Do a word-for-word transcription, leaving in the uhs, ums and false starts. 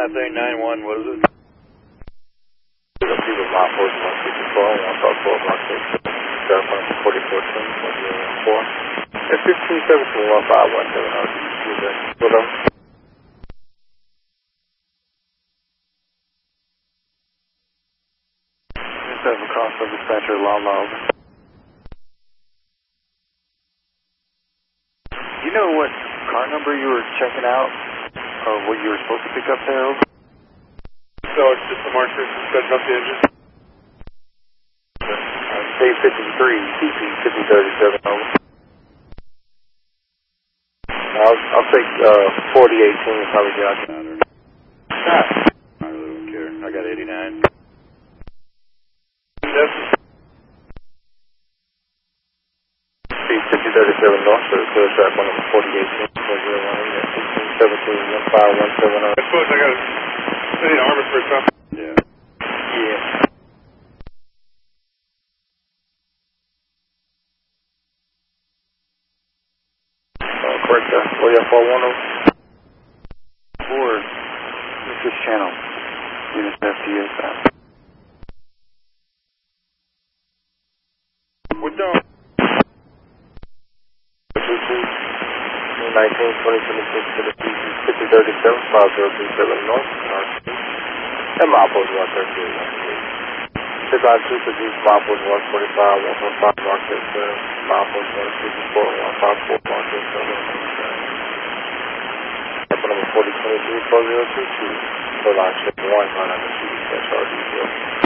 nine three nine one, what is it? The people mile forty one sixty four, one five four, block six, seven forty fourteen, one zero one four. And fifteen seventeen one five one seven, how do you see that? Hold on. seven cross of dispatcher, Lala. Do you know what car number you were checking out, or what you were supposed to pick up there? So it's just the marker setting up the engine? K fifty-three, C P fifty thirty-seven, over. I'll, I'll take uh, forty eighteen, probably got it. Ah. I really don't care. I got eighty-nine. Yes. C fifty thirty-seven north, so clear track on number forty eighteen, four zero one eight, sixteen seventeen, one five one seven. I suppose I got I need armor for something. Yeah. Yeah. Uh, correct that. O F four one oh. Four. What's this channel? Unit F T S that. We're done. nineteen twenty twenty-six to the fifty thirty-seven, five zero three seven north, and Maples one thirty-eight. Six on two to these Maples one forty-five, one one five market, Maples one fifty-four, one five four market, seven. Number forty twenty-three, four zero two two, so line one, nine hundred two, that's R D zero.